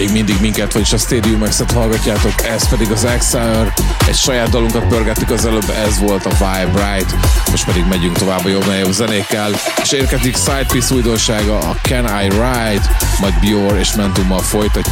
még mindig minket, vagyis a Stadium X-et hallgatjátok, ez pedig az Exile. Egy saját dalunkat pörgettük az előbb, ez volt a Vibe Right. Most pedig megyünk tovább a jobb zenékkel, és érkezik Sidepiece újdonsága, a Can I Ride, majd Bior és Mentummal folytatjuk.